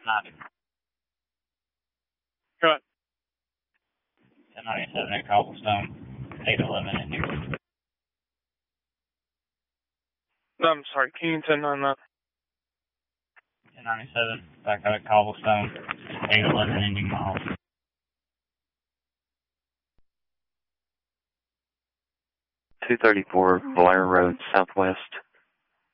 Not. Go ahead. 1097 at Cobblestone, 811 ending. I'm sorry, can you 10-9 that? 1097 back out at Cobblestone, 811 ending miles. 234 Blair Road, Southwest.